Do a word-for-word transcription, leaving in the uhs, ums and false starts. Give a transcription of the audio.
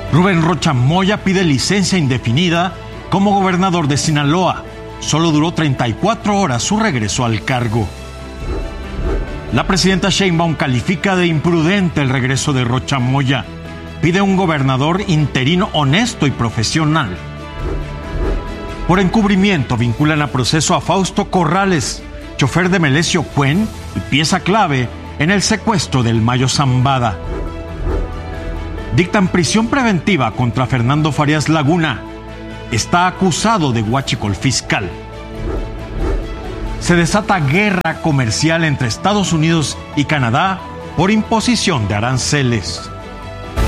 Rubén Rocha Moya pide licencia indefinida como gobernador de Sinaloa. Solo duró treinta y cuatro horas su regreso al cargo. La presidenta Sheinbaum califica de imprudente el regreso de Rocha Moya. Pide un gobernador interino honesto y profesional. Por encubrimiento vinculan a proceso a Fausto Corrales, chofer de Melesio Cuen y pieza clave en el secuestro del Mayo Zambada. Dictan prisión preventiva contra Fernando Farías Laguna. Está acusado de huachicol fiscal. Se desata guerra comercial entre Estados Unidos y Canadá por imposición de aranceles.